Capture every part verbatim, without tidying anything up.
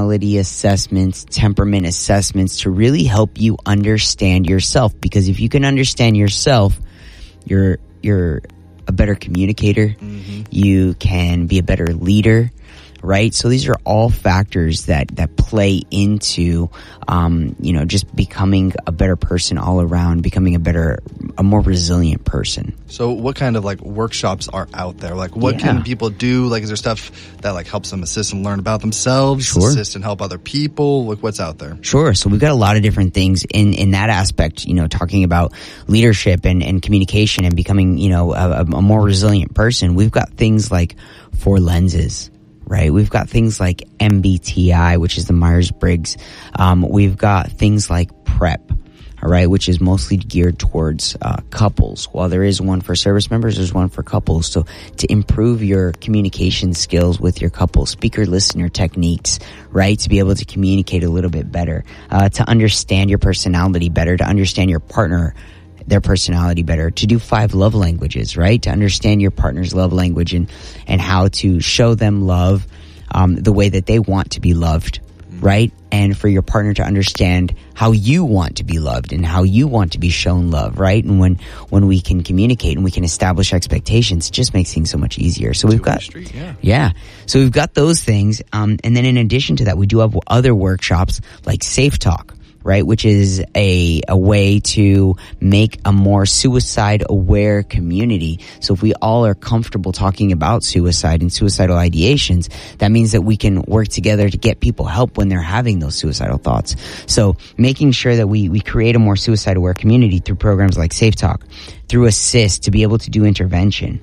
personality assessments, temperament assessments to really help you understand yourself. Because if you can understand yourself, you're you're a better communicator. Mm-hmm. You can be a better leader, right? So these are all factors that, that play into, um, you know, just becoming a better person all around, becoming a better, a more resilient person. So what kind of like workshops are out there? Like what Yeah. can people do? Like is there stuff that like helps them assist and learn about themselves, Sure. assist and help other people? Like what's out there? Sure. So we've got a lot of different things in, in that aspect, you know, talking about leadership and, and communication and becoming, you know, a, a more resilient person. We've got things like Four Lenses. Right. We've got things like M B T I, which is the Myers-Briggs. Um, we've got things like PrEP, all right, which is mostly geared towards uh, couples. While there is one for service members, there's one for couples. So to improve your communication skills with your couple, speaker listener techniques, right, to be able to communicate a little bit better, uh, to understand your personality better, to understand your partner, their personality better, to do five love languages, right? To understand your partner's love language and, and how to show them love, um, the way that they want to be loved, right? And for your partner to understand how you want to be loved and how you want to be shown love, right? And when, when we can communicate and we can establish expectations, it just makes things so much easier. So we've got, Street, yeah. yeah. So we've got those things. Um, and then in addition to that, we do have other workshops like Safe Talk, right, which is a a way to make a more suicide-aware community. So if we all are comfortable talking about suicide and suicidal ideations, that means that we can work together to get people help when they're having those suicidal thoughts. So making sure that we, we create a more suicide-aware community through programs like Safe Talk, through Assist to be able to do intervention.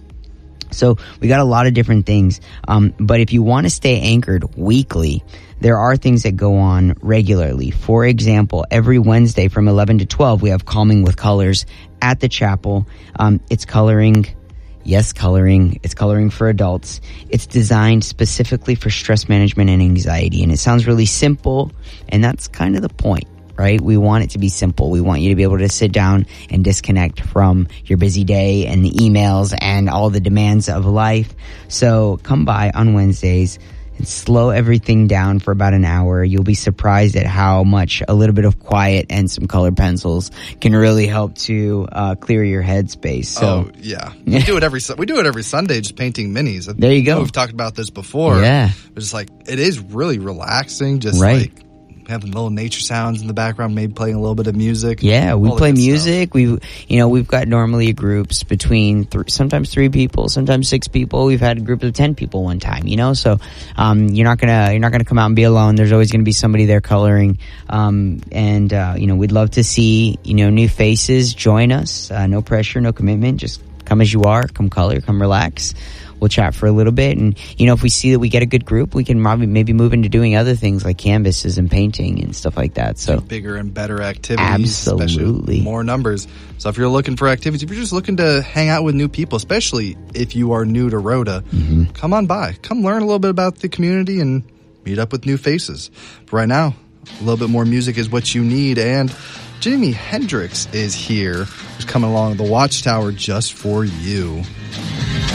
So we got a lot of different things. Um, but if you want to stay anchored weekly, there are things that go on regularly. For example, every Wednesday from eleven to twelve, we have Calming with Colors at the chapel. Um, it's coloring. Yes, coloring. It's coloring for adults. It's designed specifically for stress management and anxiety. And it sounds really simple. And that's kind of the point, right? We want it to be simple. We want you to be able to sit down and disconnect from your busy day and the emails and all the demands of life. So come by on Wednesdays and slow everything down for about an hour. You'll be surprised at how much a little bit of quiet and some colored pencils can really help to uh, clear your headspace. So, oh yeah, we do it every we do it every Sunday, just painting minis. There you go. We've talked about this before. Yeah, it's just like it is really relaxing. Just right. like having little nature sounds in the background, maybe playing a little bit of music. Yeah, we play music. Stuff. We, you know, we've got normally groups between th- sometimes three people, sometimes six people. We've had a group of ten people one time. You know, so um, you're not gonna you're not gonna come out and be alone. There's always gonna be somebody there coloring. Um, and uh, you know, we'd love to see you know new faces join us. Uh, no pressure, no commitment. Just come as you are. Come color. Come relax. We'll chat for a little bit, and you know, if we see that we get a good group, we can probably maybe move into doing other things like canvases and painting and stuff like that. So bigger and better activities, absolutely, especially more numbers. So if you're looking for activities, if you're just looking to hang out with new people, especially if you are new to Rhoda, mm-hmm. come on by, come learn a little bit about the community and meet up with new faces. But right now, a little bit more music is what you need, and Jimi Hendrix is here, who's coming along the Watchtower just for you.